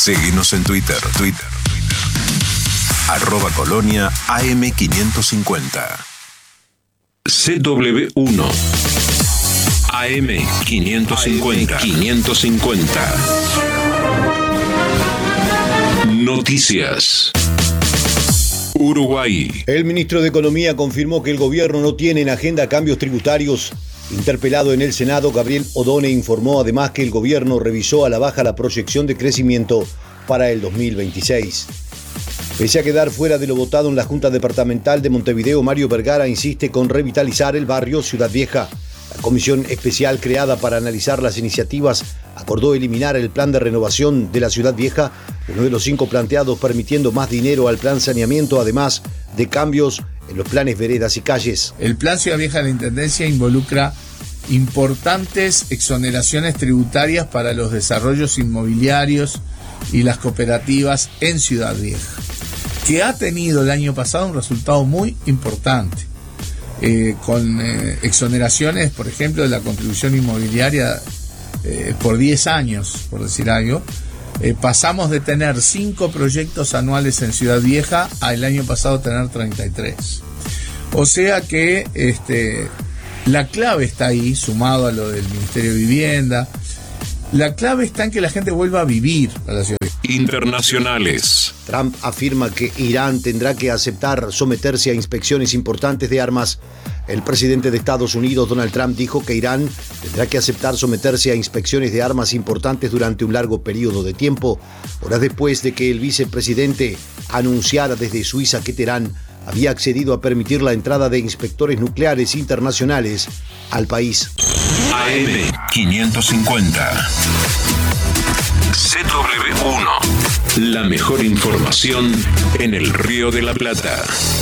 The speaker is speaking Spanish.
Seguinos en Twitter. @Colonia AM550. CW1 AM550. Noticias. Uruguay. El ministro de Economía confirmó que el gobierno no tiene en agenda cambios tributarios. Interpelado en el Senado, Gabriel Odone informó además que el gobierno revisó a la baja la proyección de crecimiento para el 2026. Pese a quedar fuera de lo votado en la Junta Departamental de Montevideo, Mario Vergara insiste con revitalizar el barrio Ciudad Vieja. La comisión especial creada para analizar las iniciativas acordó eliminar el plan de renovación de la Ciudad Vieja, uno de los 5 planteados, permitiendo más dinero al plan saneamiento, además de cambios en los planes veredas y calles. El plan Ciudad Vieja de la Intendencia involucra importantes exoneraciones tributarias para los desarrollos inmobiliarios y las cooperativas en Ciudad Vieja, que ha tenido el año pasado un resultado muy importante, con exoneraciones, por ejemplo, de la contribución inmobiliaria por 10 años, por decir algo. Pasamos de tener 5 proyectos anuales en Ciudad Vieja a el año pasado tener 33. O sea que la clave está ahí, sumado a lo del Ministerio de Vivienda. La clave está en que la gente vuelva a vivir a la ciudad. Internacionales. Trump afirma que Irán tendrá que aceptar someterse a inspecciones importantes de armas. El presidente de Estados Unidos, Donald Trump, dijo que Irán tendrá que aceptar someterse a inspecciones de armas importantes durante un largo periodo de tiempo, horas después de que el vicepresidente anunciara desde Suiza que Teherán había accedido a permitir la entrada de inspectores nucleares internacionales al país. AM550. CW1. La mejor información en el Río de la Plata.